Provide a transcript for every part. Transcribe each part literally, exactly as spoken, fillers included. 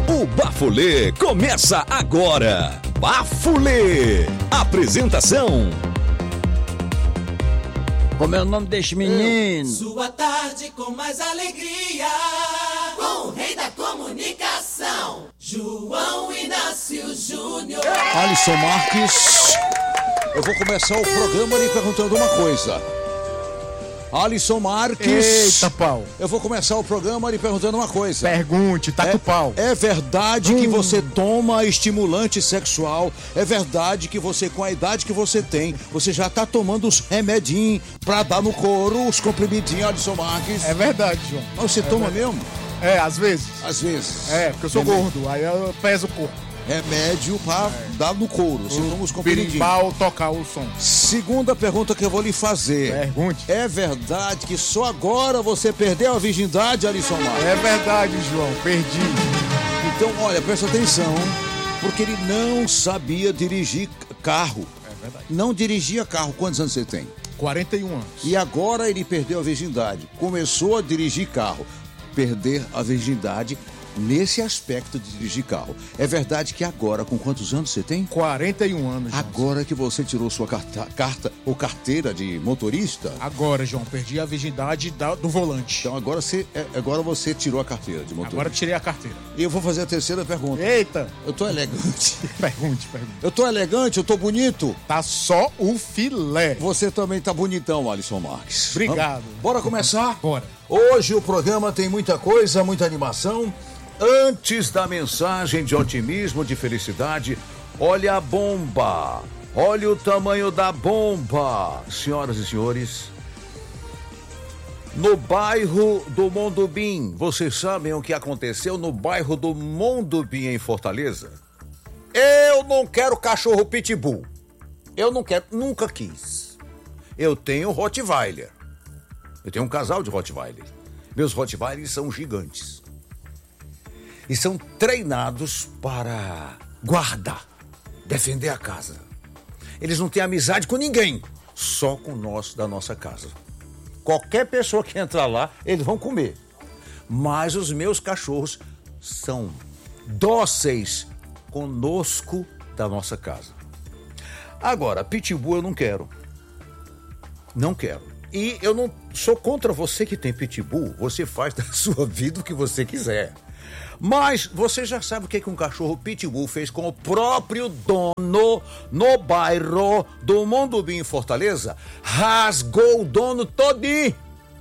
O Bafulê começa agora. Bafulê. Apresentação. Como é o nome deste menino? Sua tarde com mais alegria. Com o rei da comunicação, João Inácio Júnior. Alisson Marques. Eu vou começar o programa lhe perguntando uma coisa. Alisson Marques. Eita, pau. Eu vou começar o programa lhe perguntando uma coisa. Pergunte, tá é, com o pau. É verdade hum. que você toma estimulante sexual? É verdade que você, com a idade que você tem, você já tá tomando os remedinhos pra dar no couro, os comprimidinhos, Alisson Marques? É verdade, João. Mas você é toma verdade. mesmo? É, às vezes. Às vezes. É, porque eu sou Remédio. gordo, aí eu peso o corpo. Remédio pra é. dar no couro. Você toma os comprimidinhos. Berimbau, tocar o som. Segunda pergunta que eu vou lhe fazer. Pergunte. É verdade que só agora você perdeu a virgindade, Alisson Marques? É verdade, João, perdi. Então, olha, presta atenção, porque ele não sabia dirigir carro. É verdade. Não dirigia carro. Quantos anos você tem? quarenta e um anos. E agora ele perdeu a virgindade. Começou a dirigir carro. Perder a virgindade nesse aspecto de dirigir carro. É verdade que agora, com quantos anos você tem? quarenta e um anos, João. Agora que você tirou sua carta, carta ou carteira de motorista? Agora, João, perdi a virgindade da, do volante. Então agora você, agora você tirou a carteira de motorista. Agora tirei a carteira. E eu vou fazer a terceira pergunta. Eita! Eu tô elegante. Pergunte, pergunte. Eu tô elegante, eu tô bonito. Tá só o filé. Você também tá bonitão, Alisson Marques. Obrigado. Vamos? Bora começar? Bora. Hoje o programa tem muita coisa, muita animação. Antes da mensagem de otimismo, de felicidade, olha a bomba. Olha o tamanho da bomba. Senhoras e senhores, no bairro do Mondubim, vocês sabem o que aconteceu no bairro do Mondubim, em Fortaleza? Eu não quero cachorro pitbull. Eu não quero, nunca quis. Eu tenho Rottweiler. Eu tenho um casal de Rottweiler. Meus Rottweilers são gigantes. E são treinados para guardar, defender a casa. Eles não têm amizade com ninguém, só com nós da nossa casa. Qualquer pessoa que entrar lá, eles vão comer. Mas os meus cachorros são dóceis conosco da nossa casa. Agora, pitbull eu não quero. Não quero. E eu não sou contra você que tem pitbull. Você faz da sua vida o que você quiser. Mas você já sabe o que, que um cachorro pitbull fez com o próprio dono no bairro do Mondubim, em Fortaleza? Rasgou o dono todinho.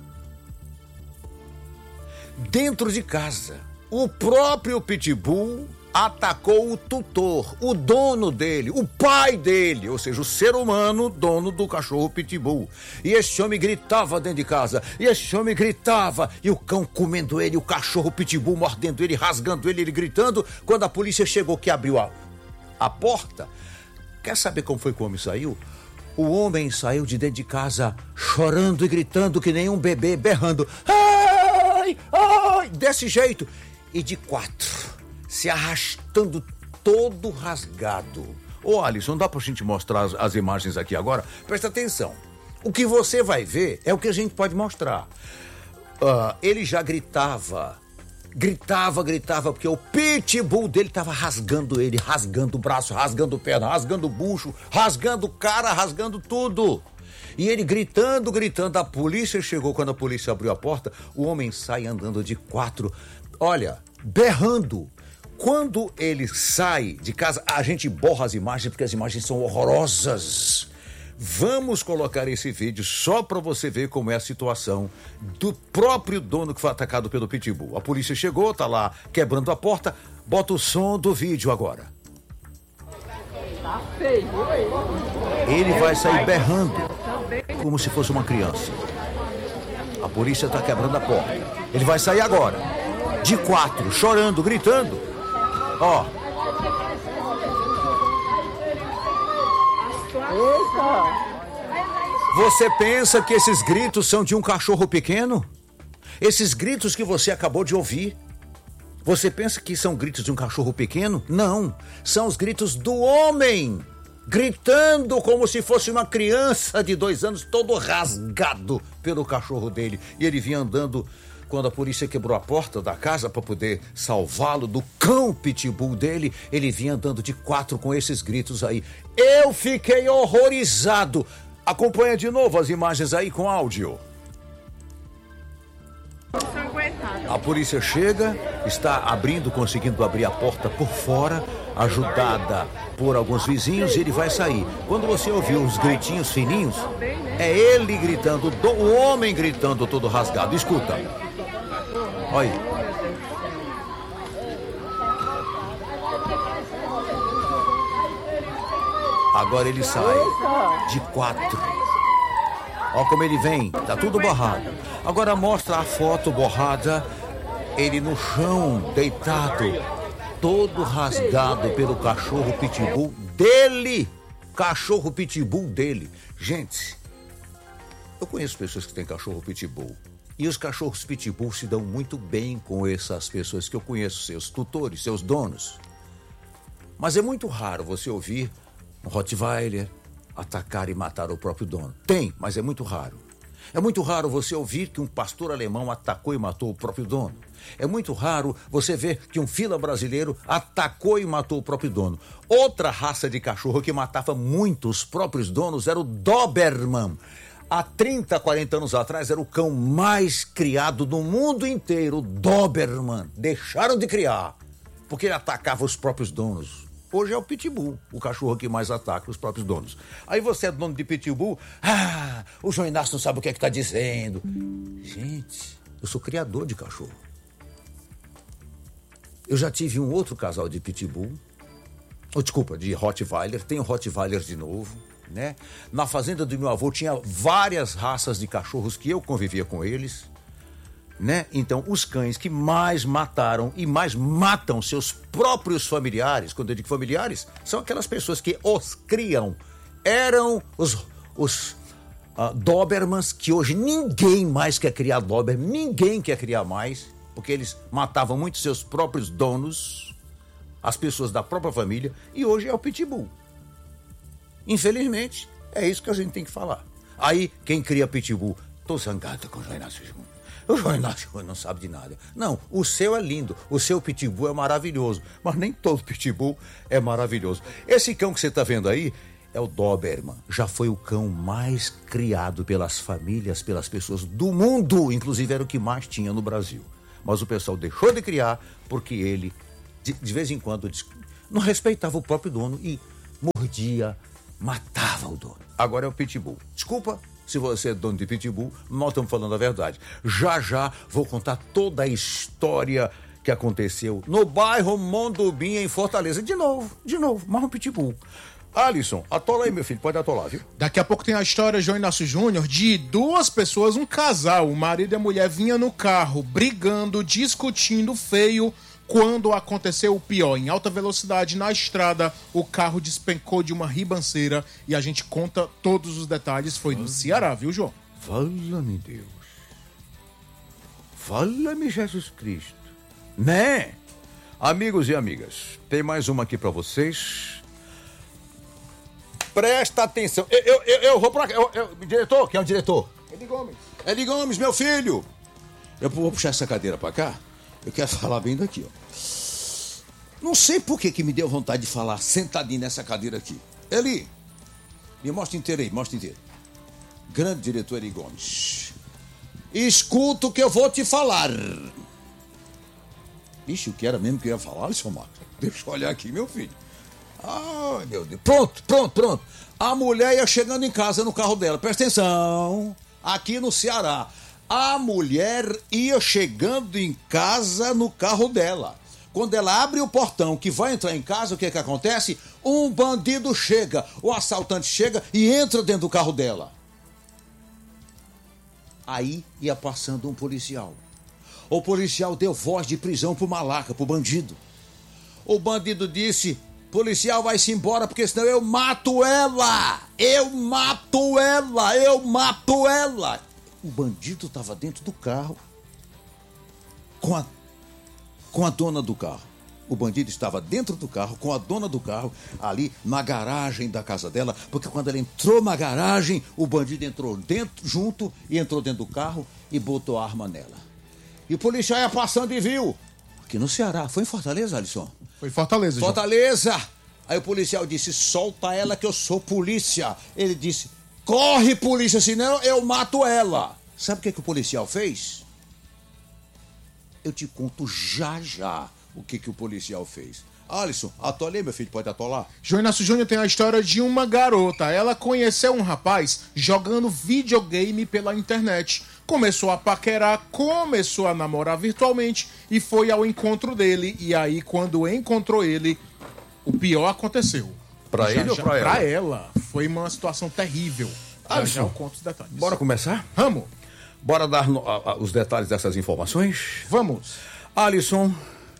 Dentro de casa, o próprio pitbull atacou o tutor, o dono dele, o pai dele, ou seja, o ser humano, dono do cachorro pitbull. E esse homem gritava dentro de casa, e esse homem gritava, e o cão comendo ele, o cachorro pitbull mordendo ele, rasgando ele, ele gritando. Quando a polícia chegou, que abriu a, a porta, quer saber como foi que o homem saiu? O homem saiu de dentro de casa chorando e gritando que nem um bebê, berrando, ai, ai, desse jeito, e de quatro, se arrastando todo rasgado. Ô Alisson, não dá pra gente mostrar as, as imagens aqui agora? Presta atenção. O que você vai ver é o que a gente pode mostrar. Uh, ele já gritava, gritava, gritava, porque o pitbull dele tava rasgando ele, rasgando o braço, rasgando perna, rasgando o bucho, rasgando cara, rasgando tudo. E ele gritando, gritando. A polícia chegou. Quando a polícia abriu a porta, o homem sai andando de quatro, olha, berrando. Quando ele sai de casa, a gente borra as imagens, porque as imagens são horrorosas. Vamos colocar esse vídeo só para você ver como é a situação do próprio dono que foi atacado pelo pitbull. A polícia chegou, tá lá quebrando a porta. Bota o som do vídeo agora. Ele vai sair berrando, como se fosse uma criança. A polícia tá quebrando a porta. Ele vai sair agora, de quatro, chorando, gritando. Ó. Você pensa que esses gritos são de um cachorro pequeno? Esses gritos que você acabou de ouvir, você pensa que são gritos de um cachorro pequeno? Não, são os gritos do homem, gritando como se fosse uma criança de dois anos, todo rasgado pelo cachorro dele. E ele vinha andando quando a polícia quebrou a porta da casa para poder salvá-lo do cão pitbull dele, ele vinha andando de quatro com esses gritos aí. Eu fiquei horrorizado. Acompanha de novo as imagens aí com áudio. A polícia chega, está abrindo, conseguindo abrir a porta por fora, ajudada por alguns vizinhos, e ele vai sair. Quando você ouviu os gritinhos fininhos, é ele gritando, o homem gritando todo rasgado. Escuta. Olha aí. Agora ele sai de quatro. Olha como ele vem, tá tudo borrado. Agora mostra a foto borrada, ele no chão, deitado, todo rasgado pelo cachorro pitbull dele. Cachorro pitbull dele. Gente, eu conheço pessoas que têm cachorro pitbull. E os cachorros pitbull se dão muito bem com essas pessoas que eu conheço, seus tutores, seus donos. Mas é muito raro você ouvir um Rottweiler atacar e matar o próprio dono. Tem, mas é muito raro. É muito raro você ouvir que um pastor alemão atacou e matou o próprio dono. É muito raro você ver que um fila brasileiro atacou e matou o próprio dono. Outra raça de cachorro que matava muito os próprios donos era o Doberman. Há trinta, quarenta anos atrás era o cão mais criado no mundo inteiro, o Doberman. Deixaram de criar, porque ele atacava os próprios donos. Hoje é o pitbull, o cachorro que mais ataca os próprios donos. Aí você é dono de pitbull, ah, o João Inácio não sabe o que é que tá dizendo. Gente, eu sou criador de cachorro. Eu já tive um outro casal de pitbull, ou desculpa, de Rottweiler, tenho Rottweiler de novo, né? Na fazenda do meu avô tinha várias raças de cachorros que eu convivia com eles, né? Então, os cães que mais mataram e mais matam seus próprios familiares, quando eu digo familiares, são aquelas pessoas que os criam. Eram os, os uh, Dobermans, que hoje ninguém mais quer criar Doberman, ninguém quer criar mais, porque eles matavam muito seus próprios donos, as pessoas da própria família, e hoje é o pitbull. Infelizmente, é isso que a gente tem que falar. Aí, quem cria pitbull, tô zangado com o João Inácio Júnior. O João Inácio não sabe de nada. Não, o seu é lindo, o seu pitbull é maravilhoso, mas nem todo pitbull é maravilhoso. Esse cão que você está vendo aí é o Doberman. Já foi o cão mais criado pelas famílias, pelas pessoas do mundo, inclusive era o que mais tinha no Brasil. Mas o pessoal deixou de criar porque ele, de, de vez em quando, não respeitava o próprio dono e mordia, matava o dono. Agora é o pitbull. Desculpa se você é dono de pitbull, nós estamos falando a verdade. Já já vou contar toda a história que aconteceu no bairro Mondubim, em Fortaleza. De novo, de novo, mais um pitbull. Alisson, atola aí, meu filho, pode atolar, viu? Daqui a pouco tem a história, João Inácio Júnior, de duas pessoas, um casal, o marido e a mulher vinham no carro, brigando, discutindo feio, quando aconteceu o pior. Em alta velocidade na estrada, o carro despencou de uma ribanceira e a gente conta todos os detalhes. Foi no Ceará, viu, João? Fala-me Deus. Fala-me Jesus Cristo. Né? Amigos e amigas, tem mais uma aqui pra vocês. Presta atenção. Eu, eu, eu, eu vou pra cá. Eu, eu, diretor, quem é o diretor? Eli Gomes. Eli Gomes, meu filho. Eu vou puxar essa cadeira pra cá. Eu quero falar bem daqui, ó. Não sei por que que me deu vontade de falar sentadinho nessa cadeira aqui. Eli, me mostra inteiro aí, mostra inteiro. Grande diretor Eli Gomes. Escuta o que eu vou te falar. Ixi, o que era mesmo que eu ia falar, Alisson Marcos? Deixa eu olhar aqui, meu filho. Ai, meu Deus. Pronto, pronto, pronto. A mulher ia chegando em casa no carro dela. Presta atenção. Aqui no Ceará. A mulher ia chegando em casa no carro dela. Quando ela abre o portão que vai entrar em casa, o que é que acontece? Um bandido chega, o assaltante chega e entra dentro do carro dela. Aí ia passando um policial. O policial deu voz de prisão pro malaca, pro bandido. O bandido disse: policial, vai-se embora, porque senão eu mato ela! Eu mato ela! Eu mato ela! O bandido estava dentro do carro com a, com a dona do carro. O bandido estava dentro do carro com a dona do carro ali na garagem da casa dela, porque quando ela entrou na garagem, o bandido entrou dentro, junto, e entrou dentro do carro e botou a arma nela. E o policial ia passando e viu. Aqui no Ceará. Foi em Fortaleza, Alisson? Foi em Fortaleza, João. Fortaleza! Aí o policial disse, solta ela que eu sou polícia. Ele disse, corre polícia, senão eu mato ela. Sabe o que, que o policial fez? Eu te conto já já o que, que o policial fez. Alisson, atolei, meu filho, pode atolar? João Inácio Júnior tem a história de uma garota. Ela conheceu um rapaz jogando videogame pela internet. Começou a paquerar, começou a namorar virtualmente e foi ao encontro dele. E aí, quando encontrou ele, o pior aconteceu. Pra Já, ele ou já, pra ela? Pra ela. Foi uma situação terrível. Já, já eu conto os detalhes. Bora começar? Vamos. Bora dar no, a, a, os detalhes dessas informações? Vamos. Alisson,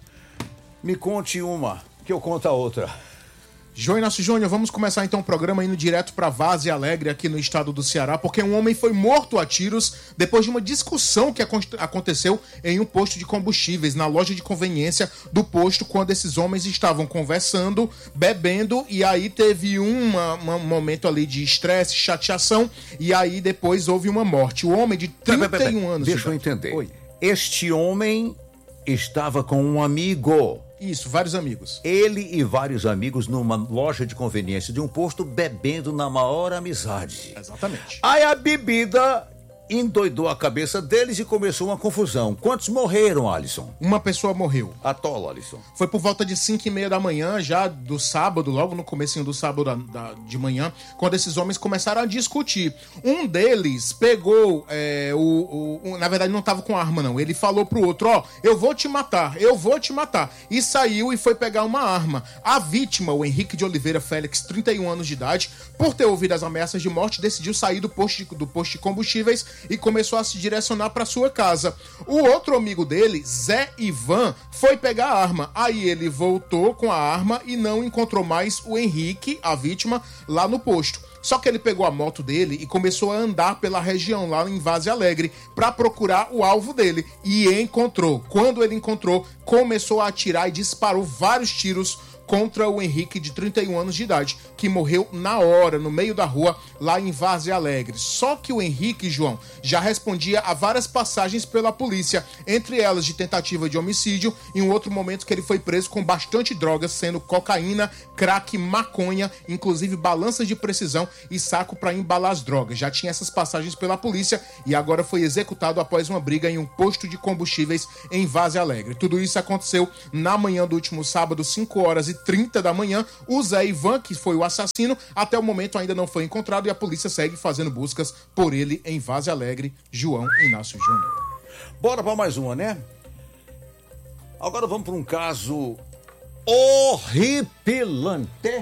me conte uma, que eu conto a outra. João Inácio Júnior, vamos começar então o programa indo direto para Várzea Alegre, aqui no estado do Ceará, porque um homem foi morto a tiros depois de uma discussão que aconteceu em um posto de combustíveis, na loja de conveniência do posto, quando esses homens estavam conversando, bebendo, e aí teve uma, uma, um momento ali de estresse, chateação, e aí depois houve uma morte. O homem de trinta e um pera, pera, pera. anos... Deixa eu entender. Oi. Este homem estava com um amigo... Isso, vários amigos. Ele e vários amigos numa loja de conveniência de um posto bebendo na maior amizade. Exatamente. Aí a bebida endoidou a cabeça deles e começou uma confusão. Quantos morreram, Alisson? Uma pessoa morreu. Atola, Alisson. Foi por volta de cinco e meia da manhã, já do sábado, logo no comecinho do sábado da, da, de manhã, quando esses homens começaram a discutir. Um deles pegou, é, o, o, o, na verdade não estava com arma não, ele falou pro outro, ó, eu vou te matar, eu vou te matar. E saiu e foi pegar uma arma. A vítima, o Henrique de Oliveira Félix, trinta e um anos de idade, por ter ouvido as ameaças de morte, decidiu sair do posto de, do posto de combustíveis e começou a se direcionar para sua casa. O outro amigo dele, Zé Ivan, foi pegar a arma. Aí ele voltou com a arma e não encontrou mais o Henrique, a vítima, lá no posto. Só que ele pegou a moto dele e começou a andar pela região, lá em Várzea Alegre, para procurar o alvo dele. E encontrou. Quando ele encontrou, começou a atirar e disparou vários tiros contra o Henrique, de trinta e um anos de idade, que morreu na hora, no meio da rua, lá em Várzea Alegre. Só que o Henrique, João, já respondia a várias passagens pela polícia, entre elas de tentativa de homicídio, e um outro momento que ele foi preso com bastante drogas, sendo cocaína, crack, maconha, inclusive balanças de precisão e saco para embalar as drogas. Já tinha essas passagens pela polícia e agora foi executado após uma briga em um posto de combustíveis em Várzea Alegre. Tudo isso aconteceu na manhã do último sábado, cinco horas e trinta da manhã. O Zé Ivan, que foi o assassino, até o momento ainda não foi encontrado e a polícia segue fazendo buscas por ele em Várzea Alegre. João Inácio Júnior. Bora para mais uma, né? Agora vamos para um caso horripilante,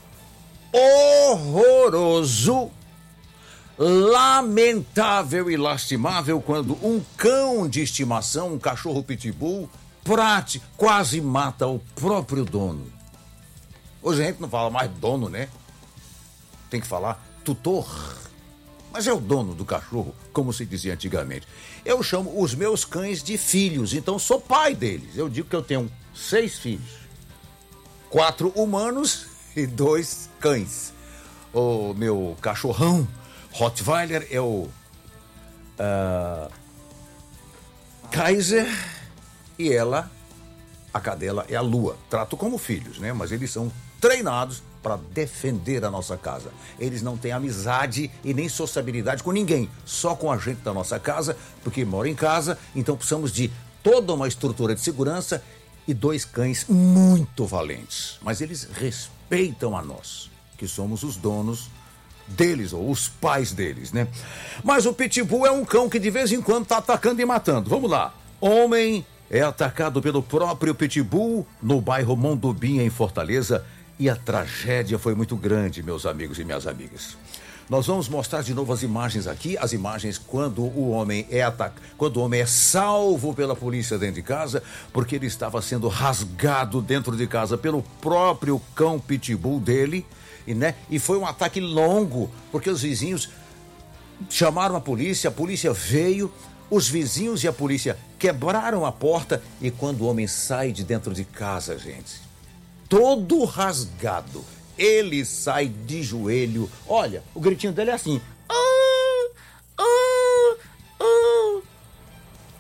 horroroso, lamentável e lastimável, quando um cão de estimação, um cachorro pitbull, prate, quase mata o próprio dono. Hoje a gente não fala mais dono, né? Tem que falar tutor. Mas é o dono do cachorro, como se dizia antigamente. Eu chamo os meus cães de filhos, então sou pai deles. Eu digo que eu tenho seis filhos. Quatro humanos e dois cães. O meu cachorrão, Rottweiler, é o... Uh, Kaiser... E ela, a cadela, é a Lua. Trato como filhos, né? Mas eles são treinados para defender a nossa casa. Eles não têm amizade e nem sociabilidade com ninguém, só com a gente da nossa casa, porque mora em casa, então precisamos de toda uma estrutura de segurança e dois cães muito valentes. Mas eles respeitam a nós, que somos os donos deles, ou os pais deles, né? Mas o Pitbull é um cão que de vez em quando tá atacando e matando. Vamos lá. Homem é atacado pelo próprio Pitbull no bairro Mondobinha, em Fortaleza, e a tragédia foi muito grande, meus amigos e minhas amigas. Nós vamos mostrar de novo as imagens aqui, as imagens quando o homem é atac... quando o homem é salvo pela polícia dentro de casa, porque ele estava sendo rasgado dentro de casa pelo próprio cão Pitbull dele, e, né? E foi um ataque longo, porque os vizinhos chamaram a polícia, a polícia veio. Os vizinhos e a polícia quebraram a porta e quando o homem sai de dentro de casa, gente, todo rasgado, ele sai de joelho. Olha, o gritinho dele é assim.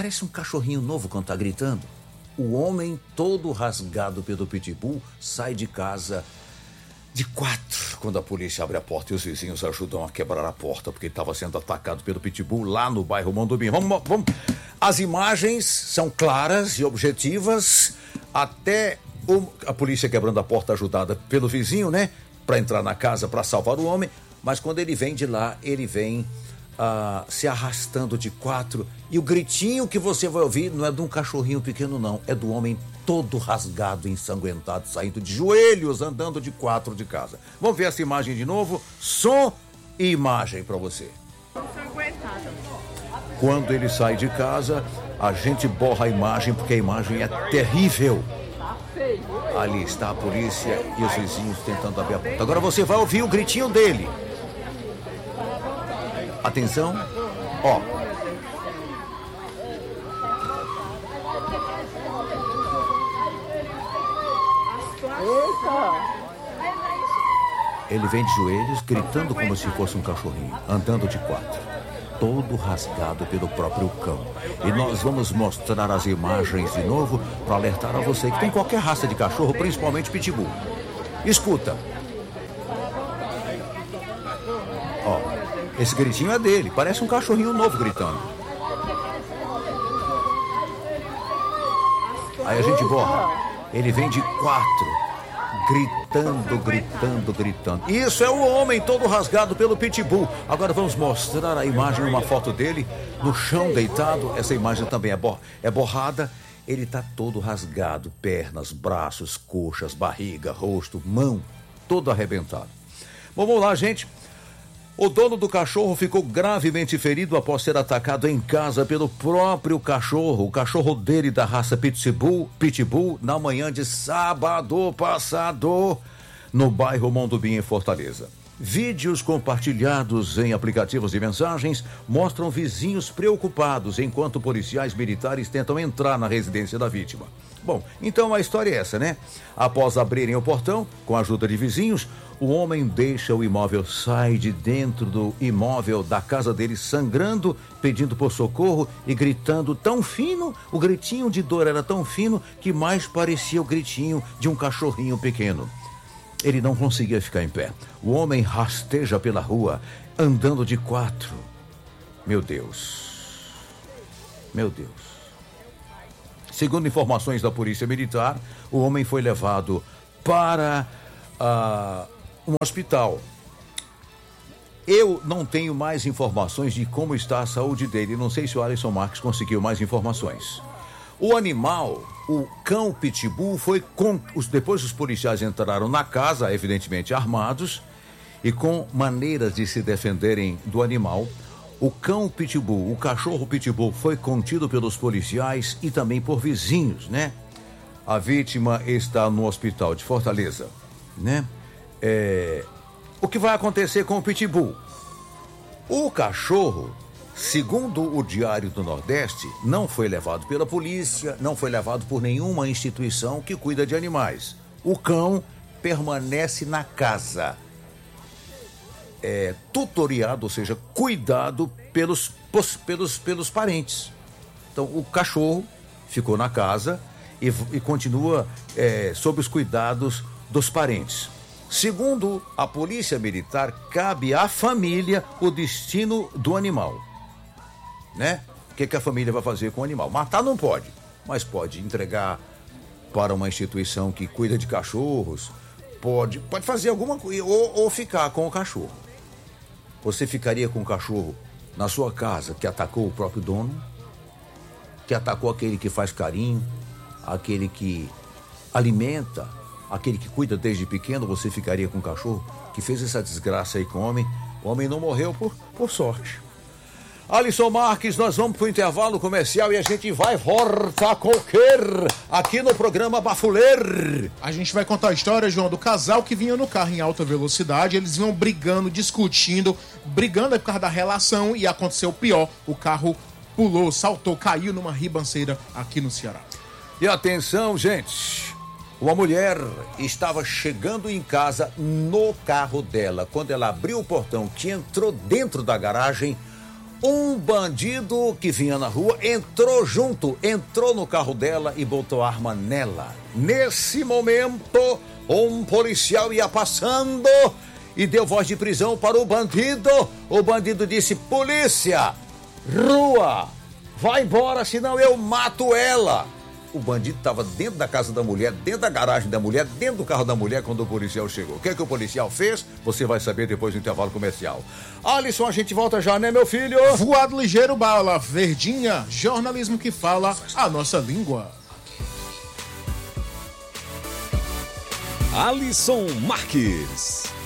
parece um cachorrinho novo quando tá gritando. O homem, todo rasgado pelo pitbull, sai de casa de quatro quando a polícia abre a porta e os vizinhos ajudam a quebrar a porta, porque ele estava sendo atacado pelo pitbull lá no bairro Mondubim. Vamos, vamos. As imagens são claras e objetivas, até o, a polícia quebrando a porta ajudada pelo vizinho, né? Para entrar na casa, para salvar o homem. Mas quando ele vem de lá, ele vem ah, se arrastando de quatro. E o gritinho que você vai ouvir não é de um cachorrinho pequeno, não. É do homem todo rasgado, ensanguentado, saindo de joelhos, andando de quatro de casa. Vamos ver essa imagem de novo? Som e imagem para você. Quando ele sai de casa, a gente borra a imagem, porque a imagem é terrível. Ali está a polícia e os vizinhos tentando abrir a porta. Agora você vai ouvir o gritinho dele. Atenção, ó. Ele vem de joelhos, gritando como se fosse um cachorrinho, andando de quatro, todo rasgado pelo próprio cão. E nós vamos mostrar as imagens de novo para alertar a você que tem qualquer raça de cachorro, principalmente pitbull. Escuta. Ó, esse gritinho é dele, parece um cachorrinho novo gritando. Aí a gente borra. Ele vem de quatro, gritando, gritando, gritando. Isso é o homem todo rasgado pelo pitbull. Agora vamos mostrar a imagem, uma foto dele no chão deitado. Essa imagem também é, bor- é borrada. Ele tá todo rasgado, pernas, braços, coxas, barriga, rosto, mão, todo arrebentado. Vamos lá, gente. O dono do cachorro ficou gravemente ferido após ser atacado em casa pelo próprio cachorro. O cachorro dele da raça Pitbull, Pitbull na manhã de sábado passado, no bairro Mondubim, em Fortaleza. Vídeos compartilhados em aplicativos de mensagens mostram vizinhos preocupados enquanto policiais militares tentam entrar na residência da vítima. Bom, então a história é essa, né? Após abrirem o portão, com a ajuda de vizinhos, o homem deixa o imóvel, sai de dentro do imóvel da casa dele sangrando, pedindo por socorro e gritando tão fino, o gritinho de dor era tão fino que mais parecia o gritinho de um cachorrinho pequeno. Ele não conseguia ficar em pé. O homem rasteja pela rua, andando de quatro. Meu Deus. Meu Deus. Segundo informações da Polícia Militar, o homem foi levado para uh, um hospital. Eu não tenho mais informações de como está a saúde dele. Não sei se o Alisson Marques conseguiu mais informações. O animal, o cão pitbull, foi com... Depois os policiais entraram na casa, evidentemente armados, e com maneiras de se defenderem do animal. O cão pitbull, o cachorro pitbull foi contido pelos policiais e também por vizinhos, né? A vítima está no hospital de Fortaleza, né? É... O que vai acontecer com o pitbull? O cachorro, segundo o Diário do Nordeste, não foi levado pela polícia, não foi levado por nenhuma instituição que cuida de animais. O cão permanece na casa. É, tutoriado, ou seja, cuidado pelos, pelos, pelos parentes. Então, o cachorro ficou na casa e, e continua é, sob os cuidados dos parentes. Segundo a Polícia Militar, cabe à família o destino do animal. Né? O que, que a família vai fazer com o animal? Matar não pode, mas pode entregar para uma instituição que cuida de cachorros, pode, pode fazer alguma coisa, ou, ou ficar com o cachorro. Você ficaria com o cachorro na sua casa que atacou o próprio dono, que atacou aquele que faz carinho, aquele que alimenta, aquele que cuida desde pequeno? Você ficaria com o cachorro que fez essa desgraça aí com o homem? O homem não morreu por, por sorte. Alisson Marques, nós vamos para o intervalo comercial e a gente vai voltar com o quê? Aqui no programa Bafuleiro. A gente vai contar a história, João, do casal que vinha no carro em alta velocidade. Eles vinham brigando, discutindo, brigando por causa da relação e aconteceu o pior. O carro pulou, saltou, caiu numa ribanceira aqui no Ceará. E atenção, gente. Uma mulher estava chegando em casa no carro dela. Quando ela abriu o portão que entrou dentro da garagem, Um bandido que vinha na rua entrou junto, entrou no carro dela e botou arma nela. Nesse momento, um policial ia passando e deu voz de prisão para o bandido. O bandido disse: polícia, rua, vai embora, senão eu mato ela. O bandido estava dentro da casa da mulher, dentro da garagem da mulher, dentro do carro da mulher quando o policial chegou. O que é que o policial fez? Você vai saber depois do intervalo comercial. Alisson, a gente volta já, né, meu filho? Voado ligeiro, bala verdinha, jornalismo que fala a nossa língua. Alisson Marques.